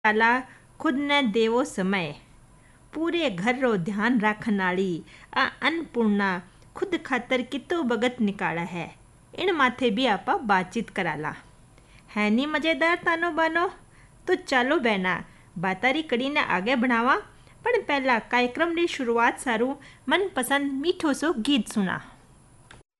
आला खुद न देवो समय, पूरे घर रो ध्यान राखन वाली आ अन्नपूर्णा खुद खातर कितो भगत निकाला है। इन माथे भी आपा बातचीत कराला है नी मजेदार तानो बानो। तो चलो बहना बातारी कड़ी ने आगे बढ़ावा, पर पहला कार्यक्रम की शुरुआत सारू मनपसंद मीठो सो गीत सुना।